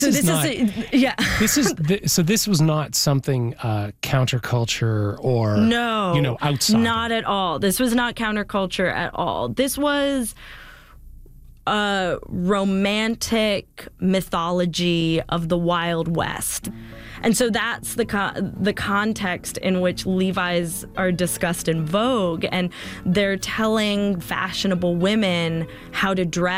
Yeah. This was not something counterculture or no, outside. Not at all. This was not counterculture at all. This was a romantic mythology of the Wild West. And so that's the context in which Levi's are discussed in Vogue, and they're telling fashionable women how to dress